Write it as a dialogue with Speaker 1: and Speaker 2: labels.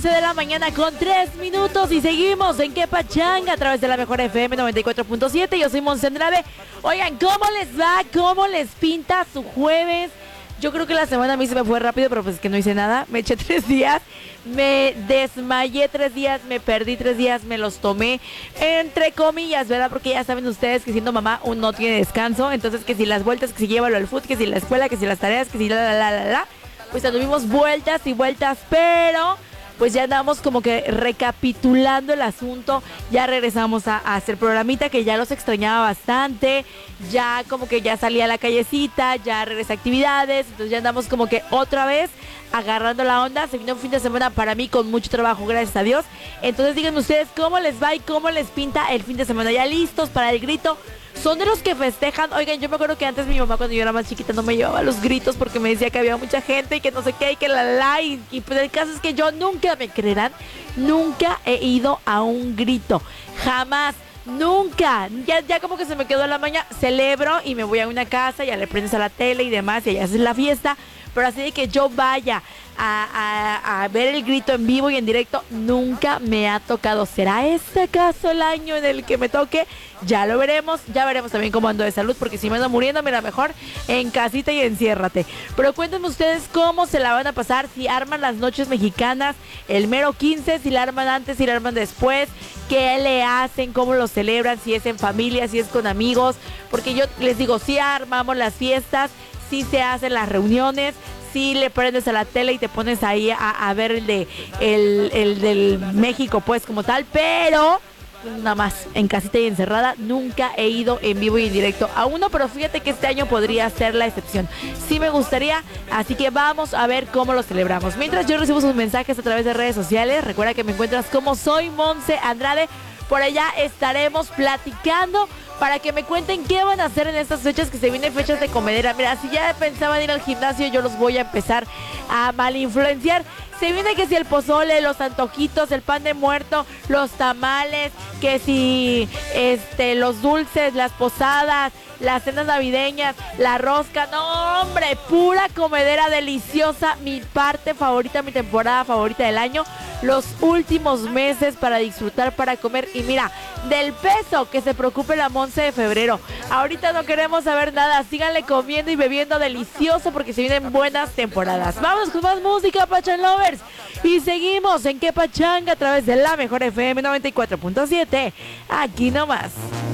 Speaker 1: De la mañana con 3 minutos y seguimos en Que Pachanga a través de la mejor FM 94.7. Yo soy Monse Andrade. Oigan, ¿cómo les va? ¿Cómo les pinta su jueves? Yo creo que la semana a mí se me fue rápido, pero pues es que no hice nada. Me eché 3 días, me desmayé 3 días, me perdí 3 días, me los tomé entre comillas, ¿verdad? Porque ya saben ustedes que siendo mamá uno no tiene descanso. Entonces que si las vueltas, que si llévalo al fútbol, que si la escuela, que si las tareas, que si la. Pues tuvimos vueltas y vueltas, pero pues ya andamos como que recapitulando el asunto, ya regresamos a hacer programita que ya los extrañaba bastante, ya como que ya salí a la callecita, ya regresé a actividades, entonces ya andamos como que otra vez agarrando la onda. Se vino un fin de semana para mí con mucho trabajo, gracias a Dios. Entonces díganme ustedes cómo les va y cómo les pinta el fin de semana, ya listos para el grito. Son de los que festejan. Oigan, yo me acuerdo que antes mi mamá cuando yo era más chiquita no me llevaba a los gritos porque me decía que había mucha gente y que no sé qué y que y pues el caso es que yo nunca, me creerán, nunca he ido a un grito, jamás. Nunca, ya como que se me quedó la maña, celebro y me voy a una casa, ya le prendes a la tele y demás y allá haces la fiesta, pero así de que yo vaya a ver el grito en vivo y en directo, nunca me ha tocado. ¿Será este acaso el año en el que me toque? Ya lo veremos, ya veremos también cómo ando de salud, porque si me ando muriendo, mira, mejor en casita y enciérrate. Pero cuéntenme ustedes cómo se la van a pasar, si arman las noches mexicanas el mero 15, si la arman antes, si la arman después, qué le hacen, cómo lo celebran, si es en familia, si es con amigos, porque yo les digo, si armamos las fiestas, si se hacen las reuniones, si le prendes a la tele y te pones ahí a ver el del México, pues como tal, pero nada más en casita y encerrada. Nunca he ido en vivo y en directo a uno, pero fíjate que este año podría ser la excepción. Sí me gustaría, así que vamos a ver cómo lo celebramos. Mientras yo recibo sus mensajes a través de redes sociales, recuerda que me encuentras como Soy Monse Andrade. Por allá estaremos platicando para que me cuenten qué van a hacer en estas fechas, que se vienen fechas de comedera. Mira, si ya pensaban ir al gimnasio, yo los voy a empezar a malinfluenciar. Se viene que si el pozole, los antojitos, el pan de muerto, los tamales, que si los dulces, las posadas, las cenas navideñas, la rosca. No, hombre, pura comedera deliciosa. Mi parte favorita, mi temporada favorita del año. Los últimos meses para disfrutar, para comer. Y mira, del peso, que se preocupe la Monse de febrero. Ahorita no queremos saber nada. Síganle comiendo y bebiendo delicioso porque se vienen buenas temporadas. Vamos con más música, Pachan Lovers. Y seguimos en Que Pachanga a través de la mejor FM 94.7. Aquí nomás.